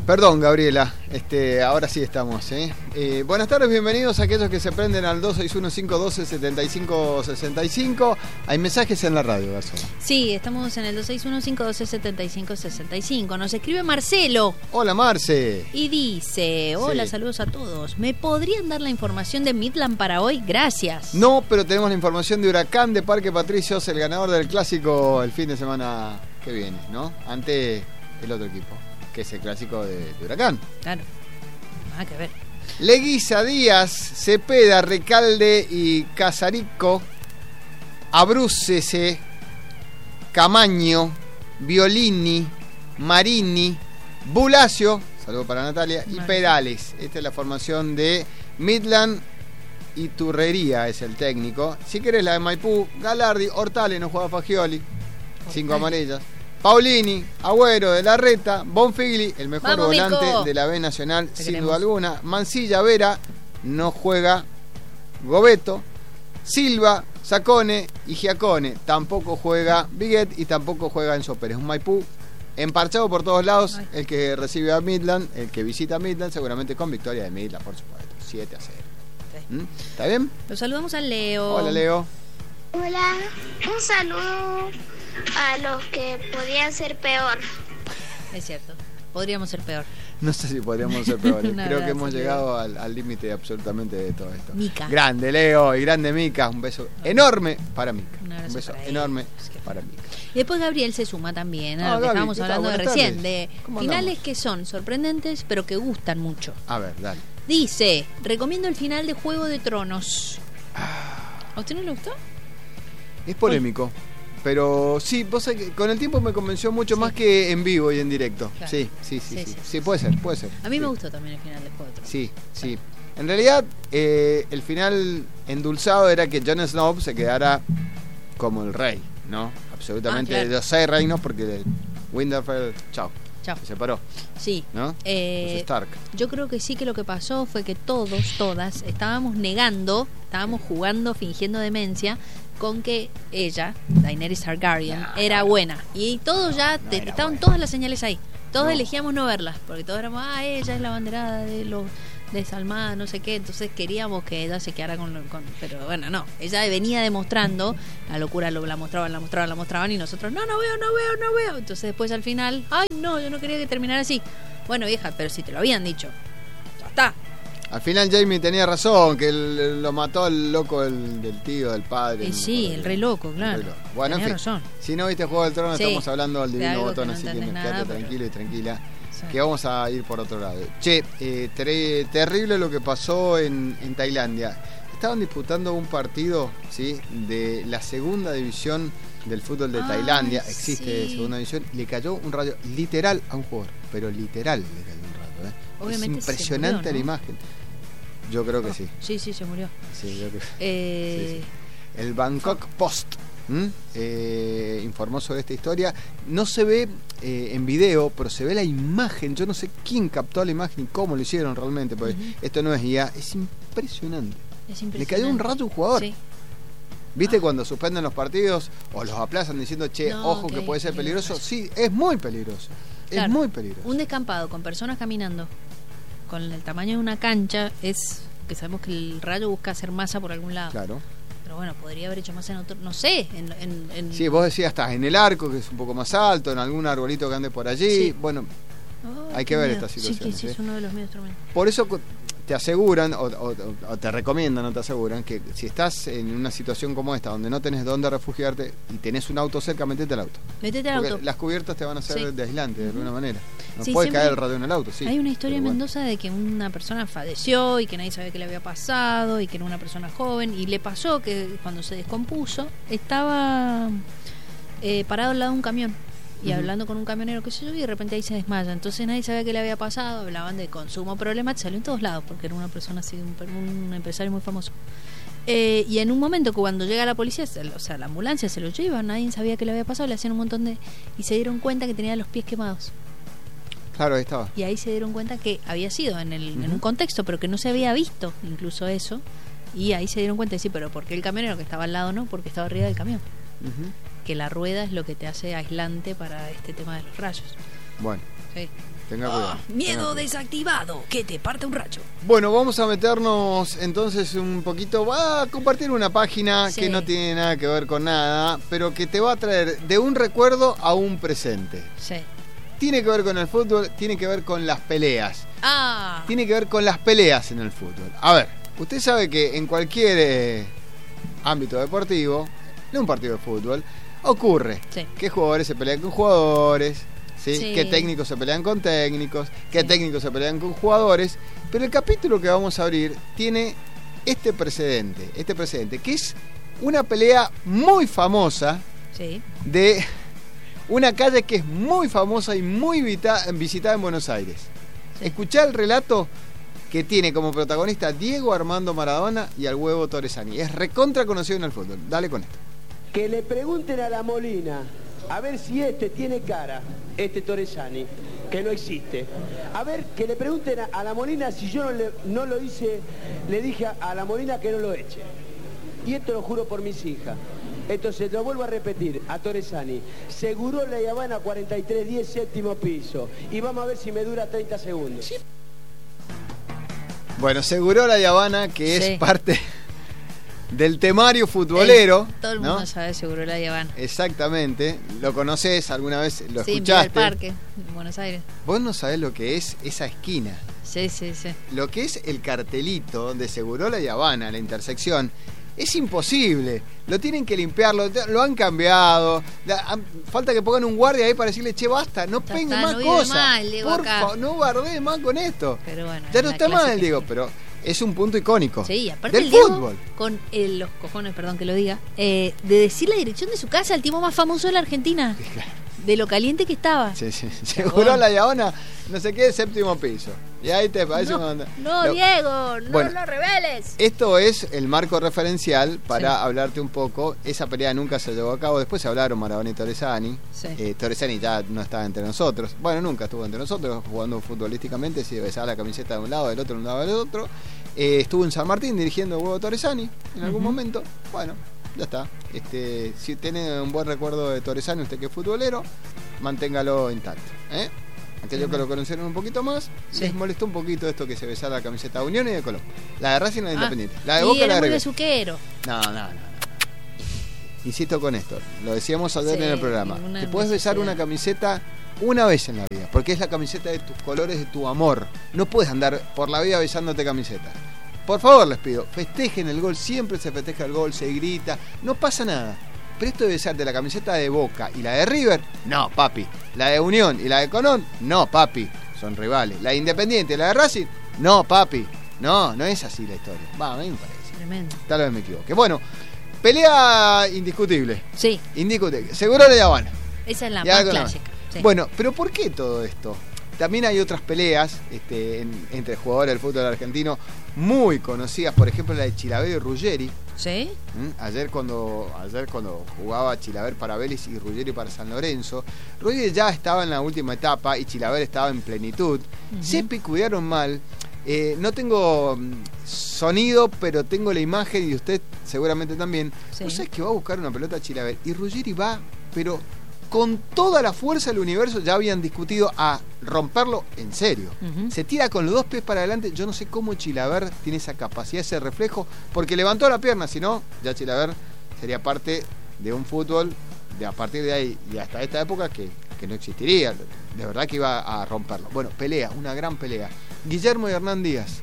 Perdón, Gabriela, ahora sí estamos, buenas tardes, bienvenidos a aquellos que se prenden al 261-512-7565. Hay mensajes en la radio, Garzón. Sí, estamos en el 261-512-7565. Nos escribe Marcelo. Hola, Marce. Y dice, hola, sí. Saludos a todos. ¿Me podrían dar la información de Midland para hoy? Gracias. No, pero tenemos la información de Huracán de Parque Patricios, el ganador del clásico el fin de semana que viene, ¿no? Ante el otro equipo, que es el clásico de Huracán. Claro, nada que ver. Leguiza, Díaz, Cepeda, Recalde y Casarico, Abrúcese, Camaño, Violini, Marini, Bulacio, saludo para Natalia, y Perales. Esta es la formación de Midland. Y Turrería es el técnico. Si querés la de Maipú, Galardi, Hortale, no juega Fagioli, 5 amarillas. Paulini, Agüero, De la Reta, Bonfigli, el mejor Vamos, volante Mico. de la B Nacional, sin queremos. duda alguna. Mancilla, Vera, no juega Gobeto. Silva, Sacone y Giacone, tampoco juega Biguet y tampoco juega Enzo Pérez. Un Maipú emparchado por todos lados. Ay. El que recibe a Midland, el que visita a Midland, seguramente con victoria de Midland, por supuesto. 7-0. Sí. ¿Está bien? Lo saludamos a Leo. Hola, Leo. Hola, un saludo a los que podían ser peor. Es cierto, podríamos ser peor. No sé si podríamos ser peores. Un Creo que abrazo, hemos Leo. llegado al límite absolutamente de todo esto. Mica. Grande, Leo, y grande, Mica. Un beso enorme para Mica. Un abrazo beso para él. enorme Es que- para Mica. Y después Gabriel se suma también a lo que Gaby, estábamos ¿qué tal? hablando de Buenas recién, tardes. de ¿Cómo finales andamos? que son sorprendentes pero que gustan mucho. A ver, dale. Dice, recomiendo el final de Juego de Tronos. ¿A usted no le gustó? Es polémico. Pero sí, vos sabés que con el tiempo me convenció mucho Sí. más que en vivo y en directo. Claro. Sí. Sí, Sí, sí. puede ser, puede ser. A mí Sí. me gustó también el final de Juego de Tronos. Sí, sí. En realidad, el final endulzado era que Jon Snow se quedara como el rey, ¿no? Absolutamente claro. de los 6 reinos, porque Winterfell, chao, Chao. se separó, Sí. ¿no? Los Stark. Yo creo que sí, que lo que pasó fue que todas, estábamos jugando, fingiendo demencia, con que ella, Daenerys Targaryen, era buena. Y todos estaban buena. todas las señales ahí. Todos No. elegíamos no verlas, porque todos éramos, ella es la banderada de los desalmada, no sé qué, entonces queríamos que ella se quedara con pero bueno, no, ella venía demostrando la locura, la mostraban y nosotros, no veo, entonces después al final, no, yo no quería que terminara así. Bueno, vieja, pero si te lo habían dicho, ya está. Al final Jaime tenía razón, que lo mató el loco del tío, del padre. Sí, el re loco, claro. El re loco. Bueno, en Tenía fin, razón. si no viste Juego del Trono, Sí, estamos hablando del de Divino algo que Botón, no así que entendés quédate nada, tranquilo y tranquila. Sí. Que vamos a ir por otro lado. Che, terrible lo que pasó en Tailandia. Estaban disputando un partido, ¿sí?, de la segunda división del fútbol de Tailandia. Existe sí. segunda división. Le cayó un rayo literal a un jugador, pero literal le cayó un rayo. Obviamente es se impresionante murió, ¿no? la imagen. Yo creo que sí. Sí, se murió. Sí, creo que Eh, sí. El Bangkok Post informó sobre esta historia. No se ve en video, pero se ve la imagen. Yo no sé quién captó la imagen y cómo lo hicieron realmente, porque esto no es IA. Es impresionante. Es Le impresionante. cayó un rayo a un jugador. Sí. ¿Viste cuando suspenden los partidos o los aplazan diciendo, che, No, ojo que puede ser peligroso? peligroso. Sí, es muy peligroso. Claro, es muy peligroso. Un descampado con personas caminando con el tamaño de una cancha es que sabemos que el rayo busca hacer masa por algún lado. Claro. Pero bueno, podría haber hecho masa en otro, no sé, en Sí, vos decías, estás en el arco, que es un poco más alto, en algún arbolito que ande por allí. Sí. Bueno, Ay, hay que qué ver miedo. estas Sí, situaciones, que sí, ¿eh? es uno de los míos tremendos. por eso te aseguran o te recomiendan, no te aseguran, que si estás en una situación como esta, donde no tenés dónde refugiarte y tenés un auto cerca, metete al auto. Métete al Porque auto. las cubiertas te van a hacer Sí. de aislante de alguna manera. No Sí, puede siempre caer el radio en el auto, sí. Hay una historia en pero bueno. Mendoza de que una persona falleció y que nadie sabía qué le había pasado y que era una persona joven y le pasó que cuando se descompuso estaba parado al lado de un camión y hablando con un camionero, qué sé yo, y de repente ahí se desmaya. Entonces nadie sabía qué le había pasado, hablaban de consumo problemático, salió en todos lados porque era una persona así, un empresario muy famoso. Y en un momento cuando llega la policía, o sea, la ambulancia se lo lleva, nadie sabía qué le había pasado, le hacían un montón y se dieron cuenta que tenía los pies quemados. Claro, ahí estaba. Y ahí se dieron cuenta que había sido en un contexto, pero que no se había visto incluso eso. Y ahí se dieron cuenta de sí, pero ¿por qué el camionero que estaba al lado no? Porque estaba arriba del camión. Ujú. Que la rueda es lo que te hace aislante para este tema de los rayos. Bueno, Sí. Tenga cuidado. Miedo desactivado, que te parte un racho. Bueno, vamos a meternos entonces un poquito, va a compartir una página que no tiene nada que ver con nada, pero que te va a traer de un recuerdo a un presente. Sí. Tiene que ver con el fútbol, tiene que ver con las peleas. Tiene que ver con las peleas en el fútbol. A ver, usted sabe que en cualquier ámbito deportivo, en un partido de fútbol, ocurre que jugadores se pelean con jugadores, ¿sí? Que técnicos se pelean con técnicos, que técnicos se pelean con jugadores, pero el capítulo que vamos a abrir tiene este precedente, que es una pelea muy famosa de una calle que es muy famosa y muy visitada en Buenos Aires. Escuchá el relato que tiene como protagonista Diego Armando Maradona y al Huevo Torresani. Es recontra conocido en el fútbol. Dale con esto. Que le pregunten a la Molina a ver si tiene cara, Torresani, que no existe. A ver, que le pregunten a la Molina si yo no lo hice, le dije a la Molina que no lo eche. Y esto lo juro por mis hijas. Entonces lo vuelvo a repetir a Torresani. Seguro la Habana 4310, séptimo piso. Y vamos a ver si me dura 30 segundos. ¿Sí? Bueno, seguro la Habana, que es parte del temario futbolero. Todo el mundo sabe Seguro la Habana. Exactamente. ¿Lo conoces? ¿Alguna vez lo escuchaste? Sí, el parque, en Buenos Aires. Vos no sabés lo que es esa esquina. Sí. Lo que es el cartelito de Segurola y Habana, la intersección, es imposible. Lo tienen que limpiar, lo han cambiado. Falta que pongan un guardia ahí para decirle, che, basta, no pegue más cosas. Por favor, no bardee más con esto. Pero bueno, ya no está mal, Diego, pero es un punto icónico. Sí, aparte del fútbol. Con los cojones, perdón que lo diga, de decir la dirección de su casa, el tipo más famoso de la Argentina. De lo caliente que estaba. Sí. Seguro la Habana, no sé qué, séptimo piso. Y ahí te parece Diego, no lo reveles. Esto es el marco referencial para hablarte un poco. Esa pelea nunca se llevó a cabo. Después se hablaron Maradona y Torresani. Torresani ya no estaba entre nosotros. Bueno, nunca estuvo entre nosotros jugando futbolísticamente. Si besaba la camiseta de un lado, del otro, de un lado, del otro. Estuvo en San Martín dirigiendo Huevo Torresani en algún momento. Bueno, ya está. Si tiene un buen recuerdo de Torresani, usted que es futbolero, manténgalo intacto. Aquellos que lo conocieron un poquito más, les molestó un poquito esto que se besara la camiseta de Unión y de Colón. La de Racing y la de Independiente. La de Boca y la de River. No. Insisto con esto, lo decíamos ayer en el programa. Te puedes besar una camiseta una vez en la vida, porque es la camiseta de tus colores, de tu amor. No puedes andar por la vida besándote camiseta. Por favor, les pido, festejen el gol, siempre se festeja el gol, se grita, no pasa nada. Pero esto de besarte la camiseta de Boca y la de River, no, papi. La de Unión y la de Colón, no, papi. Son rivales. La de Independiente y la de Racing, no, papi. No es así la historia. Va, a mí me parece. Tremendo. Tal vez me equivoque. Bueno, pelea indiscutible. Sí. Indiscutible. Seguro le Habana. Esa es la más clásica. Sí. Bueno, pero ¿por qué todo esto? También hay otras peleas entre jugadores del fútbol argentino muy conocidas, por ejemplo la de Chilaver y Ruggeri. ¿Sí? Ayer cuando jugaba Chilaver para Vélez y Ruggeri para San Lorenzo, Ruggeri ya estaba en la última etapa y Chilaver estaba en plenitud. Se picudearon mal. No tengo sonido, pero tengo la imagen y usted seguramente también. ¿Vos sabés que va a buscar una pelota a Chilaver? Y Ruggeri va, pero con toda la fuerza del universo. Ya habían discutido a romperlo en serio. Se tira con los dos pies para adelante. Yo no sé cómo Chilaver tiene esa capacidad, ese reflejo, porque levantó la pierna. Si no, ya Chilaver sería parte de un fútbol de a partir de ahí y hasta esta época que no existiría. De verdad que iba a romperlo. Bueno, pelea, una gran pelea. Guillermo y Hernán Díaz.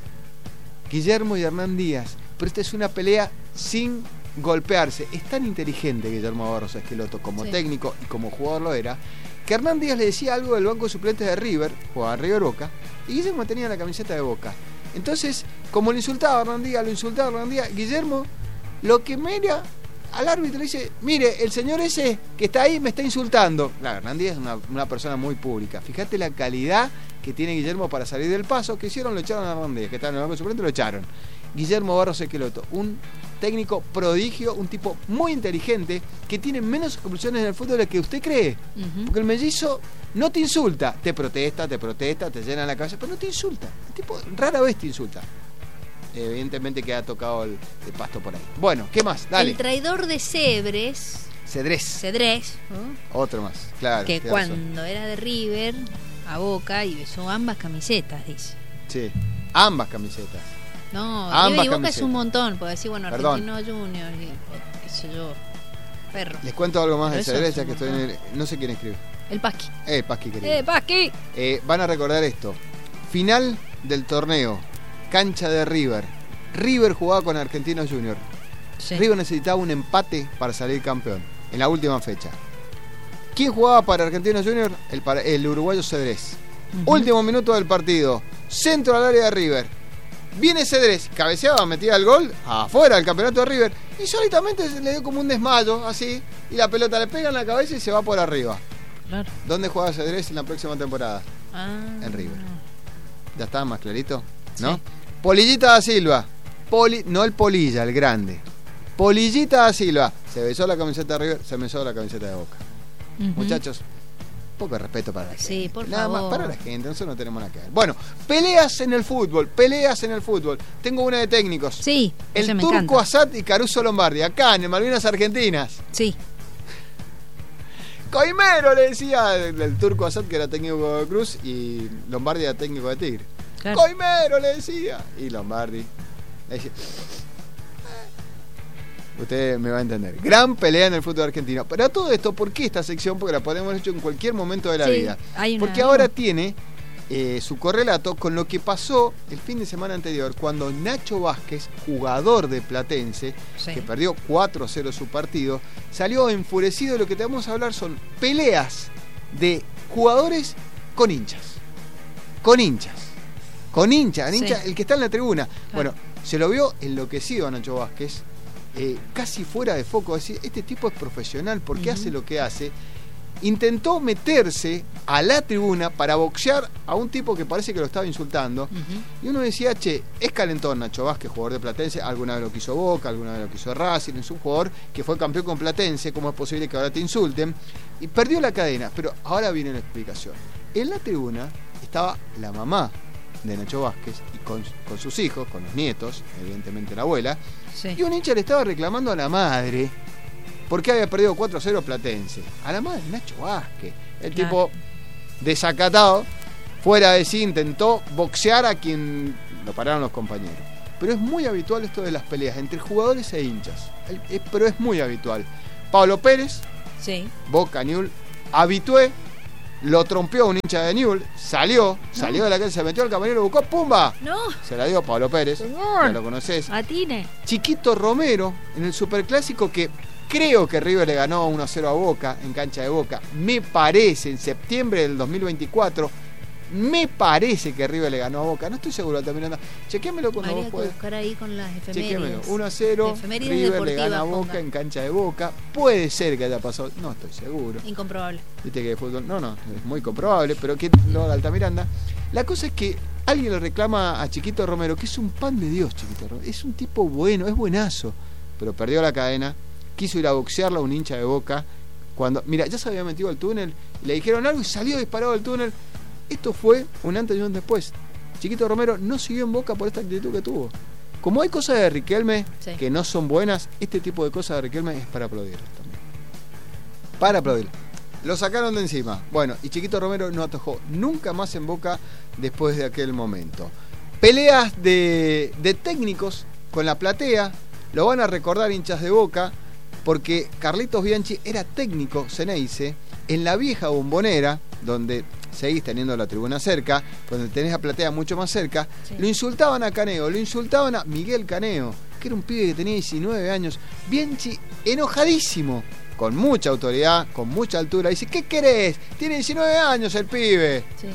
Pero esta es una pelea sin golpearse. Es tan inteligente Guillermo Barros Esqueloto como técnico y como jugador lo era, que Hernán Díaz le decía algo del banco de suplentes de River, jugaba River Boca, y Guillermo tenía la camiseta de Boca. Entonces, como lo insultaba Hernán Díaz, Guillermo lo que mira al árbitro le dice, mire, el señor ese que está ahí me está insultando. Claro, Hernán Díaz es una persona muy pública. Fíjate la calidad que tiene Guillermo para salir del paso. ¿Qué hicieron? Lo echaron a Hernán Díaz, que estaba en el banco de suplentes, lo echaron. Guillermo Barros Esqueloto, un técnico prodigio, un tipo muy inteligente, que tiene menos conclusiones en el fútbol de que usted cree. Porque el mellizo no te insulta, te protesta, te llena la cabeza, pero no te insulta. El tipo rara vez te insulta. Evidentemente que ha tocado el pasto por ahí. Bueno, ¿qué más? Dale. El traidor de Cedrés. Cedrés. ¿No? Otro más, claro. Que cuando era de River a Boca y besó ambas camisetas, dice. Sí, ambas camisetas. No, Ambas River y Boca camisetas. es un montón, porque decir, bueno, Perdón. Argentino Junior y qué sé yo, perro. Les cuento algo más de Eso Cedrés, es ya un que estoy en montón. el... No sé quién escribe. El Pasqui. Pasqui, querido. Pasqui! Van a recordar esto. Final del torneo. Cancha de River. River jugaba con Argentinos Junior. Sí. River necesitaba un empate para salir campeón en la última fecha. ¿Quién jugaba para Argentinos Junior? El uruguayo Cedrés. Ujú. Último minuto del partido. Centro al área de River. Viene Cedrés, cabeceaba, metía el gol afuera del campeonato de River. Y solitamente se le dio como un desmayo, así. Y la pelota le pega en la cabeza y se va por arriba. Claro. ¿Dónde juega Cedrés en la próxima temporada? En River. ¿Ya está más clarito? ¿No? Sí. Polillita da Silva. No el Polilla, el grande. Polillita da Silva. Se besó la camiseta de River, se besó la camiseta de Boca. Ujú. Muchachos, poco de respeto para la gente. Sí, por Nada más favor. para la gente, nosotros no tenemos nada que ver. Bueno, peleas en el fútbol, peleas en el fútbol. Tengo una de técnicos. Sí, ese El me Turco encanta. Asad y Caruso Lombardi, acá en el Malvinas Argentinas. Sí, Coimero le decía el Turco Asad, que era técnico de Cruz, y Lombardi era técnico de Tigre. claro. Coimero le decía. Y Lombardi le decía, usted me va a entender. Gran pelea en el fútbol argentino. Pero a todo esto, ¿por qué esta sección? Porque la podemos hecho en cualquier momento de la Sí, vida. hay una- Porque ahora tiene su correlato con lo que pasó el fin de semana anterior, cuando Nacho Vázquez, jugador de Platense, Sí. que perdió 4-0 su partido, salió enfurecido. Lo que te vamos a hablar son peleas de jugadores con hinchas. Con hinchas. Con hinchas, Sí. el que está en la tribuna. Claro. Bueno, se lo vio enloquecido a Nacho Vázquez, casi fuera de foco. Decir, este tipo es profesional, ¿por qué Ujú. hace lo que hace? Intentó meterse a la tribuna para boxear a un tipo que parece que lo estaba insultando. Ujú. Y uno decía, che, es calentón Nacho Vázquez, jugador de Platense, alguna vez lo quiso Boca, alguna vez lo quiso Racing, es un jugador que fue campeón con Platense, ¿cómo es posible que ahora te insulten? Y perdió la cadena, pero ahora viene la explicación. En la tribuna estaba la mamá de Nacho Vázquez, y con sus hijos, con los nietos, evidentemente la abuela, Sí. y un hincha le estaba reclamando a la madre porque había perdido 4-0 Platense. A la madre de Nacho Vázquez. El Claro. tipo desacatado, fuera de sí, intentó boxear a quien lo pararon los compañeros. Pero es muy habitual esto de las peleas entre jugadores e hinchas. Pero es muy habitual. Pablo Pérez, Sí. Boca, Newell, habitué, lo trompeó un hincha de Newell, salió de la calle, se metió al camarero, lo buscó, ¡pumba! No, Se la dio Pablo Pérez, Señor. ya lo conoces. Atine. Chiquito Romero en el Superclásico, que creo que River le ganó 1-0 a Boca en cancha de Boca, me parece, en septiembre del 2024, me parece que River le ganó a Boca, no estoy seguro, también chequémelo cuando Habría vos que podés. buscar ahí con las Chequémelo, efemérides. 1-0, Efemérides River le deportivas, gana a Boca ponga. en cancha de Boca, puede ser que haya pasado, no estoy seguro. Incomprobable. Viste que de fútbol, no, es muy comprobable, pero que lo haga Altamiranda. La cosa es que alguien le reclama a Chiquito Romero, que es un pan de Dios, Chiquito Romero, es un tipo bueno, es buenazo, pero perdió la cadena, quiso ir a boxearla a un hincha de Boca, cuando, mira, ya se había metido al túnel, le dijeron algo y salió disparado del túnel. Esto fue un antes y un después. Chiquito Romero no siguió en Boca por esta actitud que tuvo. Como hay cosas de Riquelme Sí. que no son buenas, este tipo de cosas de Riquelme es para aplaudirlas también. Para aplaudir. Lo sacaron de encima. Bueno, y Chiquito Romero no atajó nunca más en Boca después de aquel momento. Peleas de técnicos con la platea. Lo van a recordar hinchas de Boca, porque Carlitos Bianchi era técnico Ceneice en la vieja Bombonera, donde seguís teniendo la tribuna cerca, donde tenés la platea mucho más cerca. Sí. Lo insultaban a Caneo, lo insultaban a Miguel Caneo, que era un pibe que tenía 19 años. Bianchi enojadísimo, con mucha autoridad, con mucha altura, dice, ¿qué querés? Tiene 19 años el pibe. Sí.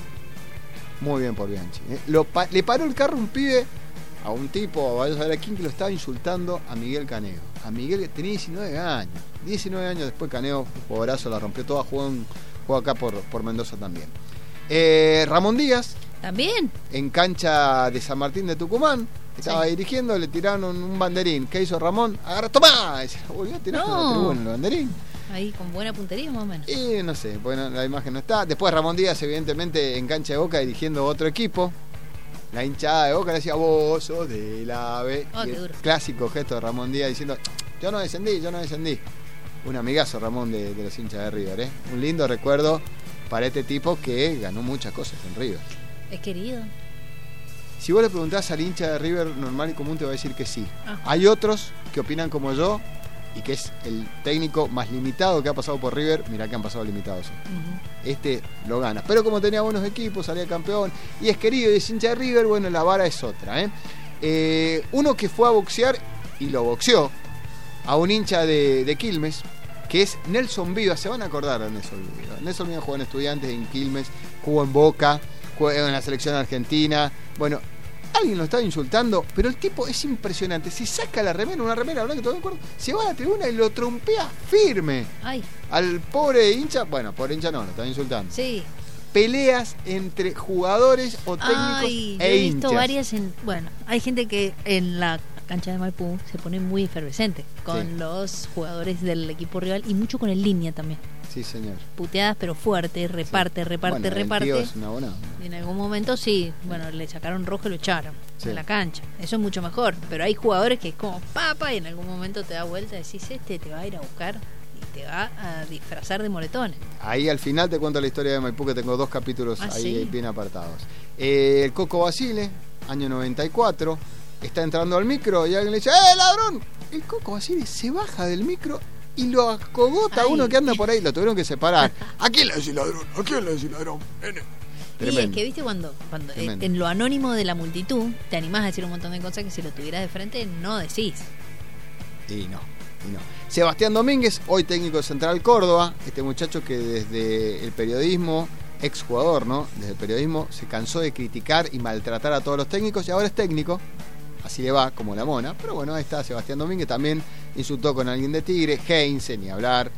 Muy bien por Bianchi. Le paró el carro un pibe, a un tipo, vaya a saber a quién, que lo estaba insultando a Miguel Caneo. A Miguel, que tenía 19 años. 19 años después Caneo, un jugadorazo, la rompió toda, jugó acá por Mendoza también. Ramón Díaz, También. en cancha de San Martín de Tucumán, estaba dirigiendo, le tiraron un banderín. ¿Qué hizo Ramón? Agarra, ¡tomá! Y se lo volvió a tirar a la No. tribuna el banderín. Ahí con buena puntería más o menos. Y no sé, bueno, la imagen no está. Después Ramón Díaz, evidentemente, en cancha de Boca dirigiendo otro equipo. La hinchada de Boca le decía, vos sos de la B. Oh, Y qué el duro. clásico gesto de Ramón Díaz diciendo, yo no descendí. Un amigazo Ramón de los hinchas de River, ¿eh? Un lindo recuerdo para este tipo que ganó muchas cosas en River. Es querido. Si vos le preguntás al hincha de River normal y común, te va a decir que sí. Hay otros que opinan como yo, y que es el técnico más limitado que ha pasado por River. Mirá que han pasado limitados. Este lo gana. Pero como tenía buenos equipos, salía campeón, y es querido y es hincha de River, bueno, la vara es otra. Uno que fue a boxear, y lo boxeó, a un hincha de Quilmes, que es Nelson Vivas. Se van a acordar de Nelson Vivas. Nelson Vivas jugó en Estudiantes, en Quilmes, jugó en Boca, jugó en la selección argentina. Bueno, alguien lo estaba insultando, pero el tipo es impresionante. Se saca la remera, una remera blanca, todo de acuerdo, se va a la tribuna y lo trompea firme. Ay. Al pobre hincha. Bueno, pobre hincha no, lo estaba insultando. Sí. Peleas entre jugadores o técnicos he visto varias bueno, hay gente que en la cancha de Maipú se pone muy efervescente con los jugadores del equipo rival, y mucho con el línea también. Sí, señor. Puteadas pero fuerte, reparte. Bueno, el tío es una buena. En algún momento bueno, le sacaron rojo y lo echaron de la cancha. Eso es mucho mejor, pero hay jugadores que es como papa, y en algún momento te da vuelta y decís, te va a ir a buscar y te va a disfrazar de moretones. Ahí al final te cuento la historia de Maipú, que tengo 2 capítulos ahí bien apartados. El Coco Basile, año 94, está entrando al micro y alguien le dice, ladrón. El Coco Basile se baja del micro y lo acogota a uno que anda por ahí. Lo tuvieron que separar. ¿A quién le decís ladrón? ¿A quién le decís ladrón? Y es que, viste, cuando en lo anónimo de la multitud te animás a decir un montón de cosas que si lo tuvieras de frente no decís. Y no. Sebastián Domínguez, hoy técnico de Central Córdoba. Este muchacho que desde el periodismo, exjugador, ¿no? Desde el periodismo se cansó de criticar y maltratar a todos los técnicos, y ahora es técnico. Así le va, como la mona. Pero bueno, ahí está Sebastián Domínguez. También insultó con alguien de Tigre. Heinze, ni hablar.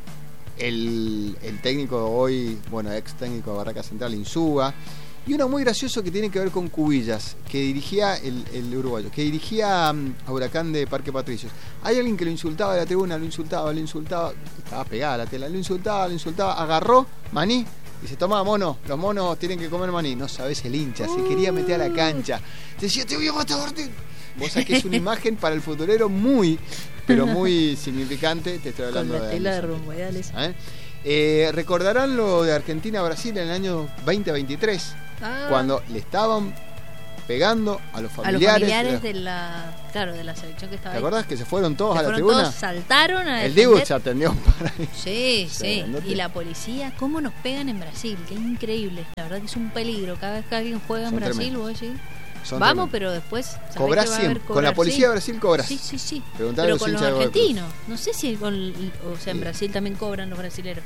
El técnico hoy, bueno, ex técnico de Barraca Central, Insúa. Y uno muy gracioso que tiene que ver con Cubillas, que dirigía el uruguayo, que dirigía a Huracán de Parque Patricios. Hay alguien que lo insultaba de la tribuna, lo insultaba. Estaba pegada la tela, lo insultaba. Agarró maní. Dice, tomá, mono, los monos tienen que comer maní. No sabés el hincha, se quería meter a la cancha. Decía, te voy a matar. Vos sabés que es una imagen para el futbolero muy, pero muy significante. Te estoy hablando con la tela de romboidales. Recordarán lo de Argentina-Brasil en el año 2023, cuando le estaban pegando a los familiares de la selección que estaba ahí. ¿Te acordás que se fueron todos a la tribuna? Todos saltaron a el Dibu se atendió para ahí. Sí. Y la policía, ¿cómo nos pegan en Brasil? Qué increíble. La verdad que es un peligro. Cada vez que alguien juega en Brasil, vos decís, vamos, pero después cobrás 100. Con la policía de Brasil cobras. Sí. Pero con los argentinos. No sé si en Brasil también cobran los brasileros.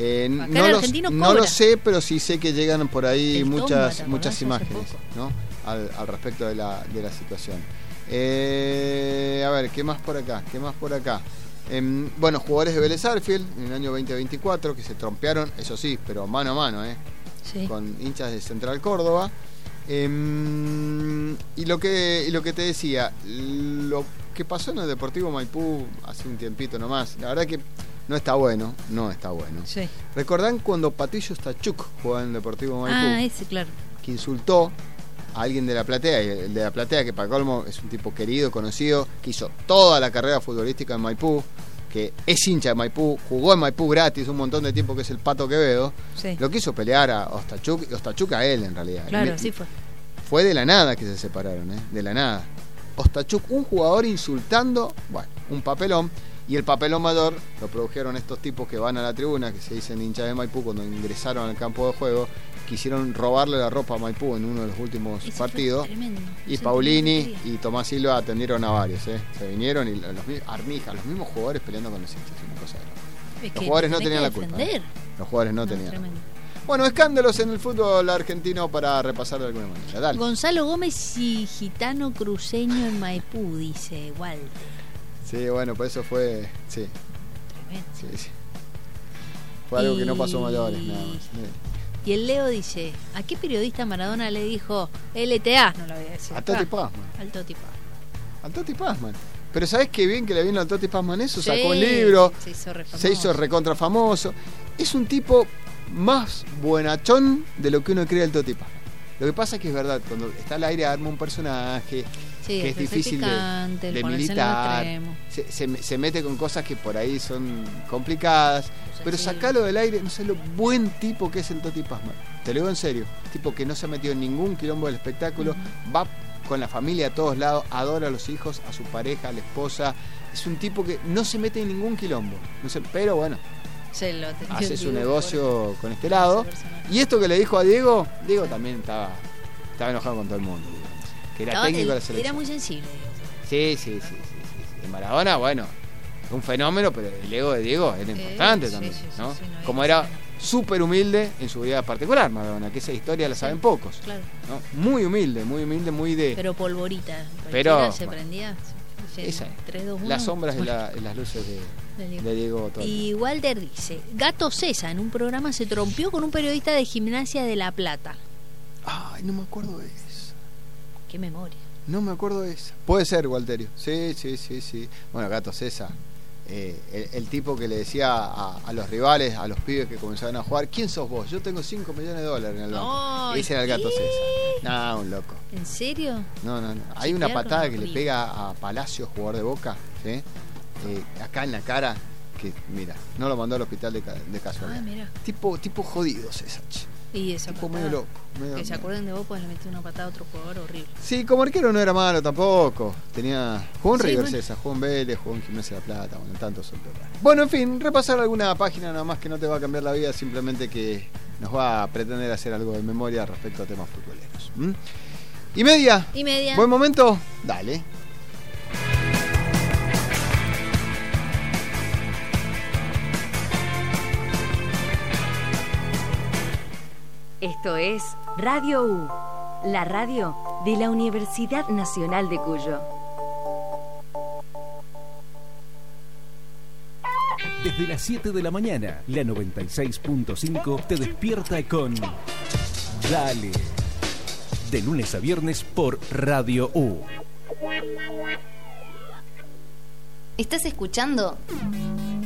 No lo sé, pero sí sé que llegan por ahí muchas imágenes, ¿no? Al respecto de la situación. A ver, ¿qué más por acá? Bueno, jugadores de Vélez Sarsfield en el año 2024 que se trompearon, eso sí, pero mano a mano, con hinchas de Central Córdoba. Y lo que te decía, lo que pasó en el Deportivo Maipú hace un tiempito nomás, la verdad que no está bueno. Sí. ¿Recordán cuando Patricio Stachuk jugaba en el Deportivo Maipú? Ese, claro. Que insultó a alguien de la platea, y el de la platea, que para colmo es un tipo querido, conocido, que hizo toda la carrera futbolística en Maipú, que es hincha de Maipú, jugó en Maipú gratis un montón de tiempo, que es el Pato Quevedo, lo quiso pelear a Ostachuk, y Ostachuk a él en realidad. Claro, sí fue. Fue de la nada que se separaron, de la nada. Ostachuk, un jugador insultando, un papelón, y el papelón mayor lo produjeron estos tipos que van a la tribuna, que se dicen hinchas de Maipú, cuando ingresaron al campo de juego, quisieron robarle la ropa a Maipú en uno de los últimos partidos. Y Paulini y Tomás Silva atendieron a varios, se vinieron, y los mismos jugadores peleando con los hinchas, una cosa de los jugadores no tenían la culpa. Los jugadores no tenían. Bueno, escándalos en el fútbol argentino para repasar de alguna manera. Dale. Gonzalo Gómez y gitano cruceño en Maipú, dice Walter. Sí, bueno, pues eso fue. Sí. Tremendo. Sí. Fue algo que no pasó mayores, nada más. Y el Leo dice, ¿a qué periodista Maradona le dijo LTA? No lo voy a decir. A Toti Pazman. Al Toti Pazman. Pero ¿sabés qué bien que le vino al Toti Pazman eso? Sacó un libro, se hizo recontra famoso. Es un tipo más buenachón de lo que uno cree del Toti Pazman. Lo que pasa es que es verdad, cuando está al aire arma un personaje Sí, que es difícil picante, de ponerse militar, en el extremo. se mete con cosas que por ahí son complicadas, pero sacalo del aire, no sé lo buen tipo que es el Toti Pazman, te lo digo en serio, tipo que no se ha metido en ningún quilombo del espectáculo, va con la familia a todos lados, adora a los hijos, a su pareja, a la esposa, es un tipo que no se mete en ningún quilombo, no sé, pero bueno, hace su negocio con este lado. Y esto que le dijo a Diego también estaba enojado con todo el mundo, que era técnico de la selección. Era muy sensible. Sí. De Maradona, bueno, un fenómeno, pero el ego de Diego era importante también, ¿no? Como era súper humilde en su vida particular, Maradona, que esa historia la saben pocos. Claro. ¿No? Muy humilde, muy de... Pero polvorita. Pero se prendía. Esa 3, 2, 1. Las sombras de las luces de Diego Torres. Y Walter dice, Gato César en un programa se trompió con un periodista de Gimnasia de La Plata. Ay, no me acuerdo de eso. Qué memoria. No me acuerdo de eso. Puede ser, Walterio. Sí. Bueno, Gato César. El tipo que le decía a los rivales, a los pibes que comenzaban a jugar, ¿quién sos vos? Yo tengo $5 millones en el banco. Ese era el Gato César. No, un loco. ¿En serio? No. Hay una patada que le pega a Palacios, jugador de Boca, ¿sí? Acá en la cara, que mira, no lo mandó al hospital de casualidad. Mira. Tipo jodido, César. Y esa tipo patada, medio loco. Que se acuerden de vos, pues le metió una patada a otro jugador horrible. Sí, como arquero no era malo tampoco. Jugó en River, bueno. César, jugó en Vélez, jugó en Gimnasia de La Plata, bueno, en tantos otros. Bueno, en fin, repasar alguna página nada más que no te va a cambiar la vida, simplemente que nos va a pretender hacer algo de memoria respecto a temas futboleros. ¿Y media? ¿Buen momento? Dale. Esto es Radio U, la radio de la Universidad Nacional de Cuyo. Desde las 7 de la mañana, la 96.5 te despierta con Dale. De lunes a viernes por Radio U. ¿Estás escuchando?